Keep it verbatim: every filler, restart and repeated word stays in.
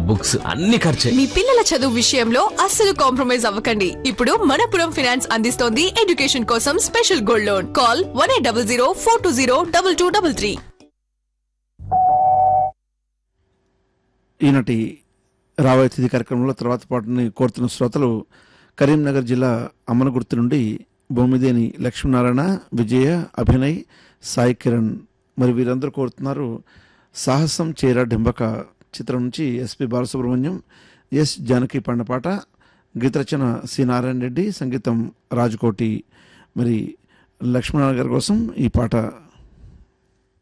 Books అన్ని ఖర్చే. మీ పిల్లల చదువు విషయంలో అస్సలు కాంప్రమైజ్ అవ్వకండి. ఇప్పుడు మనపురం ఫైనాన్స్ అందిస్తోంది ఎడ్యుకేషన్ కోసం special gold loan. Call one eight double zero four two zero double two double three. ఈనాటి రాబోయే తిథి కార్యక్రమంలో తర్వాత పాటని కోరుతున్న శ్రోతలు కరీంనగర్ జిల్లా అమ్మనగుర్తు నుండి బొమ్మిదేని లక్ష్మీనారాయణ, విజయ, అభినయ్, సాయి కిరణ్. మరి వీరందరూ కోరుతున్నారు సాహసం చేర డింబక చిత్రం నుంచి ఎస్పి బాలసుబ్రహ్మణ్యం, ఎస్ జానకి పాడిన పాట. గీతరచన సి నారాయణ రెడ్డి, సంగీతం రాజకోటి. మరి లక్ష్మీనారాయణ గారి కోసం ఈ పాట.